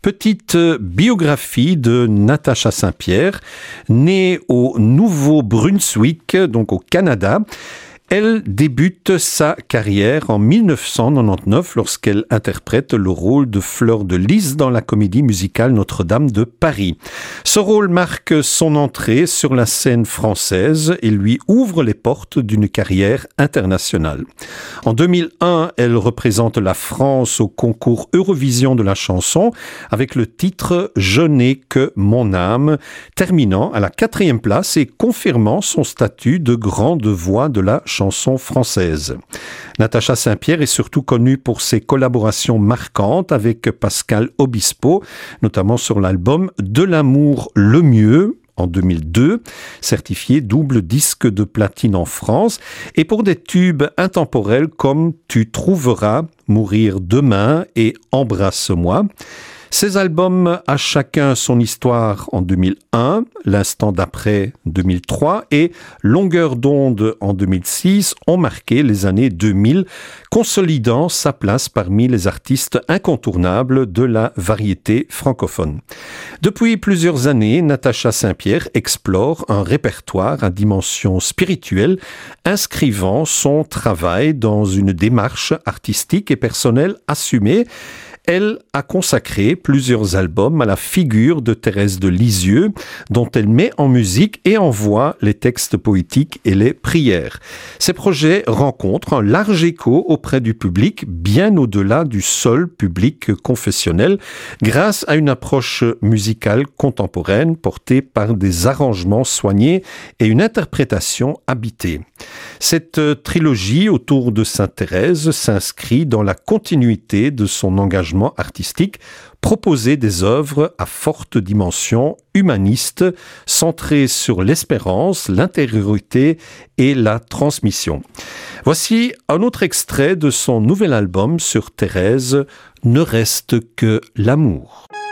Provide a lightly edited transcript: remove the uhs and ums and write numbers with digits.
Petite biographie de Natacha Saint-Pierre, née au Nouveau-Brunswick, donc au Canada. Elle débute sa carrière en 1999 lorsqu'elle interprète le rôle de Fleur de Lys dans la comédie musicale Notre-Dame de Paris. Ce rôle marque son entrée sur la scène française et lui ouvre les portes d'une carrière internationale. En 2001, elle représente la France au concours Eurovision de la chanson avec le titre « Je n'ai que mon âme », terminant à la 4e place et confirmant son statut de grande voix de la chanson française. Natacha Saint-Pierre est surtout connue pour ses collaborations marquantes avec Pascal Obispo, notamment sur l'album De l'amour le mieux, en 2002, certifié double disque de platine en France, et pour des tubes intemporels comme Tu trouveras, Mourir demain et Embrasse-moi. Ces albums à chacun son histoire en 2001, L'instant d'après 2003 et Longueur d'onde en 2006 ont marqué les années 2000, consolidant sa place parmi les artistes incontournables de la variété francophone. Depuis plusieurs années, Natacha Saint-Pierre explore un répertoire à dimension spirituelle, inscrivant son travail dans une démarche artistique et personnelle assumée. Elle a consacré plusieurs albums à la figure de Thérèse de Lisieux, dont elle met en musique et en voix les textes poétiques et les prières. Ces projets rencontrent un large écho auprès du public, bien au-delà du seul public confessionnel, grâce à une approche musicale contemporaine portée par des arrangements soignés et une interprétation habitée. Cette trilogie autour de Sainte Thérèse s'inscrit dans la continuité de son engagement artistique, proposer des œuvres à forte dimension humaniste, centrées sur l'espérance, l'intériorité et la transmission. Voici un autre extrait de son nouvel album sur Thérèse, Ne reste que l'amour.